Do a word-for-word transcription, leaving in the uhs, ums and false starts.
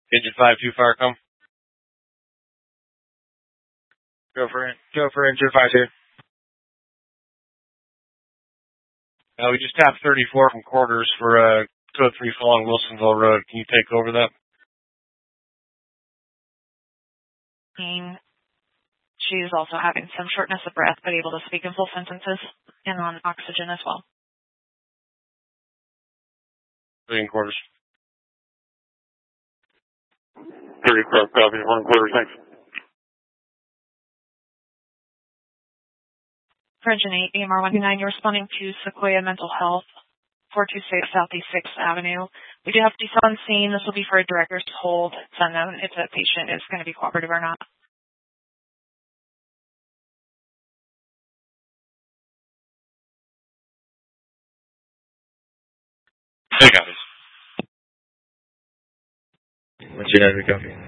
Engine five two fire come. Go for it. Go for engine five two. Uh, we just tapped thirty-four from quarters for uh, code three following Wilsonville Road. Can you take over that? She's also having some shortness of breath, but able to speak in full sentences and on oxygen as well. In quarters. thirty-four, copy. One quarters, thanks. For Engine eight, A M R one two nine, you're responding to Sequoia Mental Health, four two six Southeast sixth Avenue. We do have to be on scene. This will be for a director's hold. It's unknown if the patient is going to be cooperative or not. Hey, guys. What's your name? Copy.